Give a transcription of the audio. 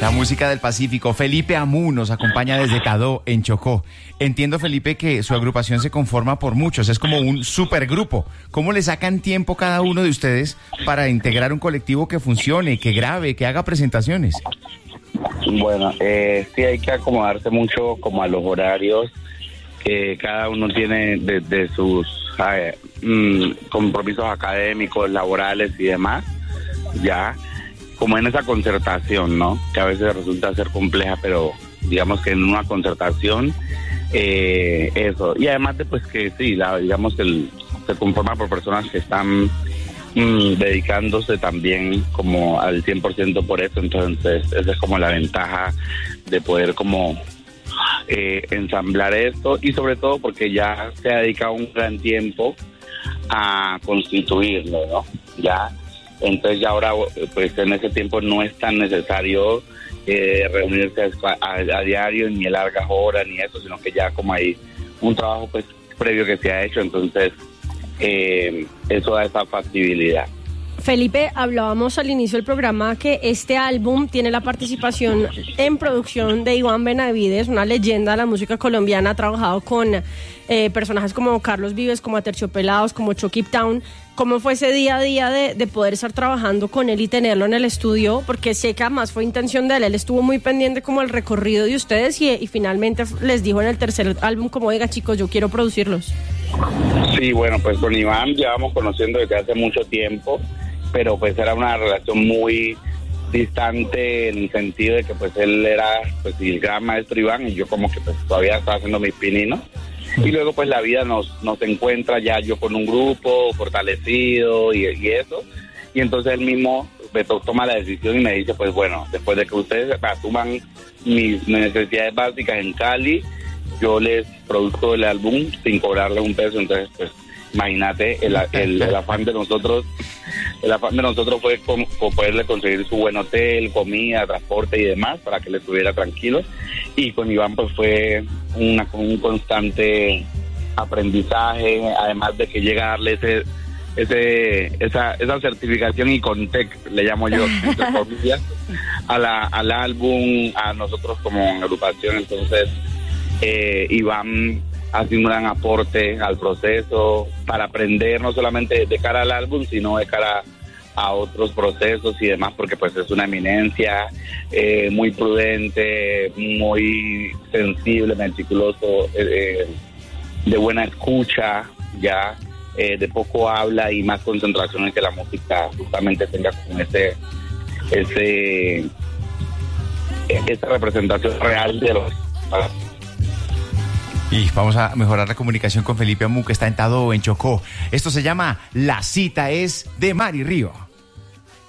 La música del Pacífico. Felipe Amú nos acompaña desde Tadó, en Chocó. Entiendo, Felipe, que su agrupación se conforma por muchos, es como un supergrupo. ¿Cómo le sacan tiempo cada uno de ustedes para integrar un colectivo que funcione, que grabe, que haga presentaciones? Bueno, sí hay que acomodarse mucho como a los horarios que cada uno tiene de sus compromisos académicos, laborales y demás, ya como en esa concertación, ¿no? Que a veces resulta ser compleja, pero digamos que en una concertación, eso. Y además de pues que sí, digamos que se conforma por personas que están dedicándose también como al 100% por eso, entonces esa es como la ventaja de poder como ensamblar esto, y sobre todo porque ya se ha dedicado un gran tiempo a constituirlo, ¿no? Ya, entonces ya ahora pues en ese tiempo no es tan necesario reunirse a diario, ni largas horas, ni eso, sino que ya como hay un trabajo pues previo que se ha hecho, entonces eso da esa factibilidad. Felipe, hablábamos al inicio del programa que este álbum tiene la participación en producción de Iván Benavides, una leyenda de la música colombiana. Ha trabajado con personajes como Carlos Vives, como Aterciopelados, como Chucky Town. ¿Cómo fue ese día a día de poder estar trabajando con él y tenerlo en el estudio? Porque sé que además fue intención de él. Él estuvo muy pendiente como el recorrido de ustedes y finalmente les dijo en el tercer álbum como, oiga chicos, yo quiero producirlos. Sí, bueno, pues con Iván llevamos conociendo desde hace mucho tiempo, pero pues era una relación muy distante en el sentido de que pues él era pues el gran maestro Iván y yo como que pues todavía estaba haciendo mis pininos. Y luego pues la vida nos encuentra ya yo con un grupo fortalecido y eso, y entonces él mismo me toma la decisión y me dice pues bueno, después de que ustedes asuman mis necesidades básicas en Cali, yo les produzco el álbum sin cobrarle un peso. Entonces pues imagínate el afán de nosotros. El afán de nosotros fue como poderle conseguir su buen hotel, comida, transporte y demás para que le estuviera tranquilo. Y con Iván pues fue un constante aprendizaje, además de que llega a darle esa certificación y contexto, le llamo yo, entre comillas, al álbum, a nosotros como agrupación. Entonces Iván ha sido un gran aporte al proceso para aprender no solamente de cara al álbum, sino de cara a otros procesos y demás, porque pues es una eminencia, muy prudente, muy sensible, meticuloso, de buena escucha, ya de poco habla y más concentración en que la música justamente tenga como esa representación real de los... Y vamos a mejorar la comunicación con Felipe Amú, que está en Tadó, en Chocó. Esto se llama La Cita es de Mari Río.